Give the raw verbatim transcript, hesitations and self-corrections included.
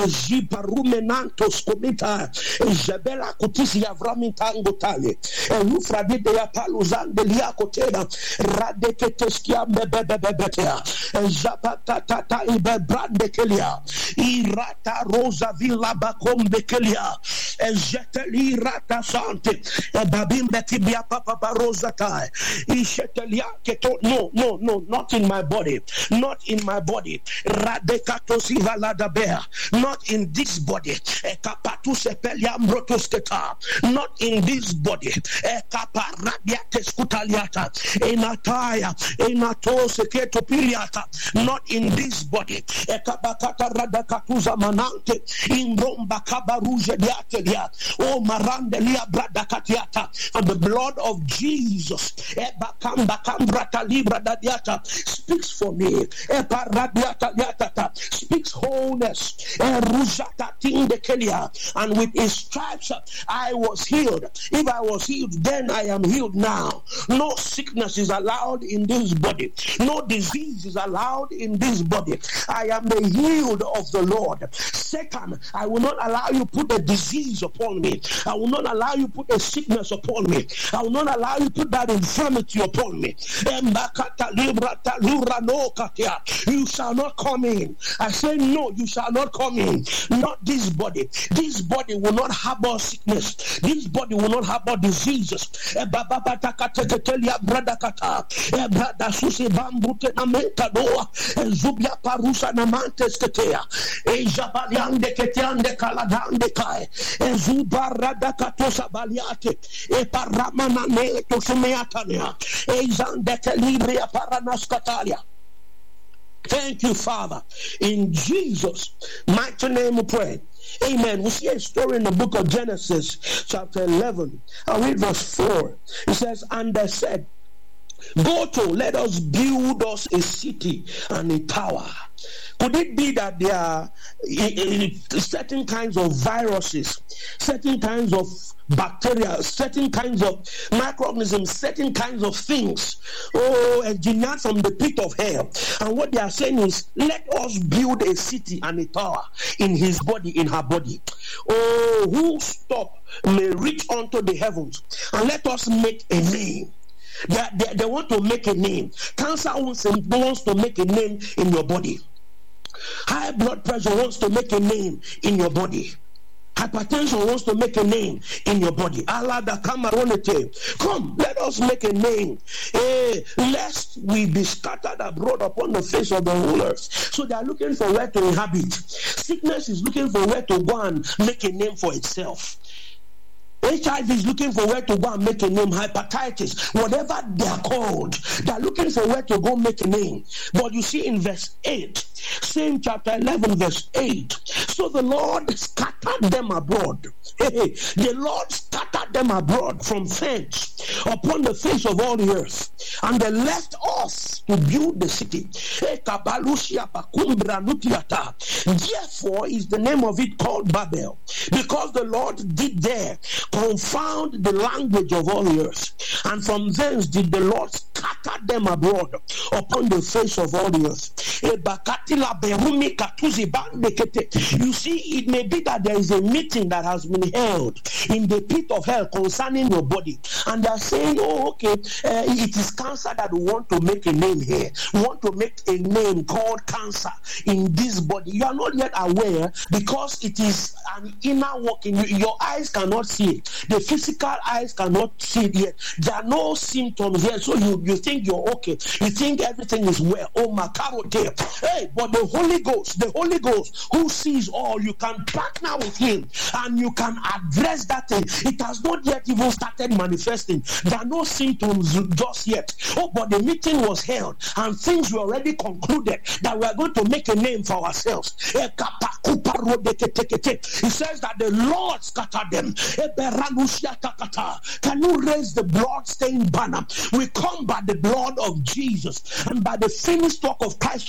Jiparumenantos comita, Jabela Cotisia Vramintangotale, Rufradi de Apaluzan de Liacotena, Radeketeskia Bebebebetea, Zapatata Ibe Brandekelia, Irata Rosa Villa Bacom Bekelia, Jeteli Rata Sante, Babim Betibia Papa Rosatai, Ishetelia Keto, no, no, no, not in my body, not in my body, Radekatosi Valada Bear, not in this body, Ekapatu Sepelia Mrotosketa, not in this body, Ekaparadiates Kutaliata, Enataya, Enatose Ketopiliata, not in this body, Ekabakata Radakatuza Manante, Ingromba Kabaruja Diatelia, O Marandelia Bradakatiata, and the blood of Jesus, Ebakamba Kambrata Libra Dadiata, speaks for me, Eparadiata Diatata, speaks wholeness, Eruzata Tindekelia, and with his stripes I was healed. If I was healed, then I am healed now. No sickness is allowed in this body, no disease is allowed in this body. I am the healed of the Lord. Satan, I will not allow you put a disease upon me. I will not allow you put a sickness upon me. I will not allow you put that infirmity upon me. You shall not come in. I say no, you shall not come in. Not this body. This body will not harbor sickness. This body will not harbor diseases. Zubia parusa namantes ketea, e jabaliande ketiande kaladande kai, e zubarada katosa baliate, e paramana ne to sumeatania, e zandete libria paranaskatalia. Thank you, Father. In Jesus' mighty name we pray. Amen. We see a story in the book of Genesis, chapter eleven. I'll read verse four. It says, and they said, go to, let us build us a city and a tower. Could it be that there are certain kinds of viruses, certain kinds of bacteria, certain kinds of microorganisms, certain kinds of things, oh, engineered from the pit of hell? And what they are saying is, let us build a city and a tower in his body, in her body. Oh, who stop may reach unto the heavens, and let us make a name. They, they, they want to make a name. Cancer wants, wants to make a name in your body. High blood pressure wants to make a name in your body. Hypertension wants to make a name in your body. Allah da kamaronete. Come, let us make a name. Eh, lest we be scattered abroad upon the face of the whole earth. So they are looking for where to inhabit. Sickness is looking for where to go and make a name for itself. H I V is looking for where to go and make a name. Hepatitis, whatever they are called, they are looking for where to go make a name. But you see in verse eight, same chapter eleven, verse eight. So the Lord scattered them abroad. Hey, the Lord scattered them abroad from thence upon the face of all the earth, and they left us to build the city. Therefore is the name of it called Babel, because the Lord did there confound the language of all the earth, and from thence did the Lord scatter them abroad upon the face of all the earth. You see, it may be that there is a meeting that has been held in the pit of hell concerning your body, and they are saying, oh, okay, uh, it is cancer that we want to make a name here. We want to make a name called cancer in this body. You are not yet aware, because it is an inner working. Your eyes cannot see it. The physical eyes cannot see it yet. There are no symptoms yet, so you, you think you're okay. You think everything is well. Oh, Makarote. Hey, but the Holy Ghost, the Holy Ghost who sees all, you can partner with him and you can address that thing. It has not yet even started manifesting. There are no symptoms just yet. Oh, but the meeting was held and things were already concluded that we are going to make a name for ourselves. He says that the Lord scattered them. Can you raise the blood-stained banner? We come by the blood of Jesus and by the finished work of Christ